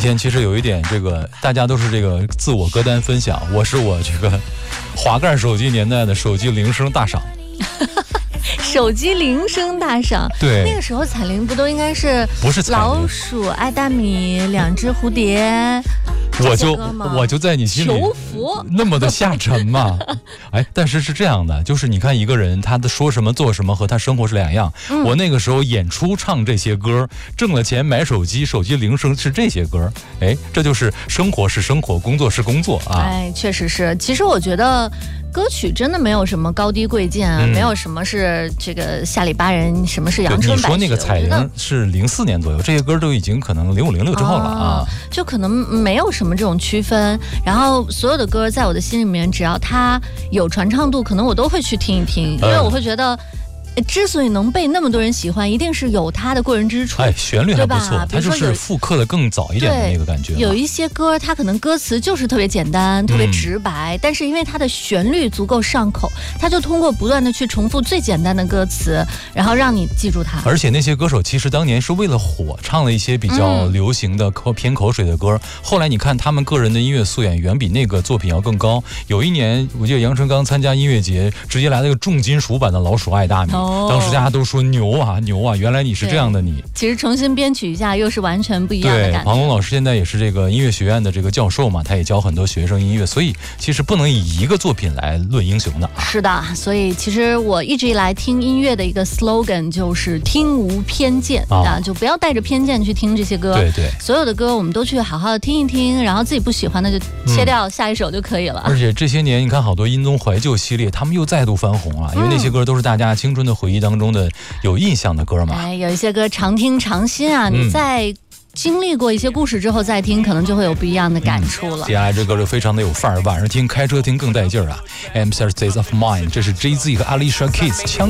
天其实有一点这个，大家都是这个自我歌单分享，我是我这个滑盖手机年代的手机铃声大赏。 手机铃声大赏， 对， 那个时候彩铃不都应该是不是老鼠、爱大米、两只蝴蝶？ 我就在你心里求福那么的下沉嘛。哎，但是是这样的，就是你看一个人他的说什么做什么和他生活是两样。我那个时候演出唱这些歌，挣了钱买手机，手机铃声是这些歌。哎，这就是生活是生活，工作是工作啊。 哎，确实是。其实我觉得歌曲真的没有什么高低贵贱啊，没有什么是这个下里巴人，什么是阳春白雪。 你说那个彩铃是04年左右，这些歌都已经可能05、06之后了啊， 就可能没有什么这种区分。然后所有的歌在我的心里面，只要它有传唱度，可能我都会去听一听，因为我会觉得。之所以能被那么多人喜欢，一定是有它的过人之处。 哎，旋律还不错，它就是复刻的更早一点的那个感觉。 有一些歌，它可能歌词就是特别简单、特别直白，但是因为它的旋律足够上口，它就通过不断的去重复最简单的歌词，然后让你记住它。 而且那些歌手其实当年是为了火，唱了一些比较流行的、偏口水的歌。后来你看他们个人的音乐素养远比那个作品要更高。有一年，我记得杨臣刚参加音乐节，直接来了一个重金属版的《老鼠爱大米》。当时大家都说牛啊牛啊，原来你是这样的你。 其实重新编曲一下，又是完全不一样的感觉。 对，庞龙老师现在也是这个音乐学院的这个教授嘛，他也教很多学生音乐，所以其实不能以一个作品来论英雄的。 是的，所以其实我一直以来听音乐的一个 slogan 就是听无偏见啊，就不要带着偏见去听这些歌。 对对， 所有的歌我们都去好好的听一听，然后自己不喜欢的就切掉下一首就可以了。 而且这些年你看好多音综怀旧系列，他们又再度翻红了，因为那些歌都是大家青春的回忆当中的有印象的歌嘛。 哎，有一些歌常听常新啊，你在经历过一些故事之后再听，可能就会有不一样的感触了。 接下来这歌就非常的有范儿，晚上听开车听更带劲儿啊。I'm Thursdays of Mine， 这是 Jay-Z 和 Alicia Keys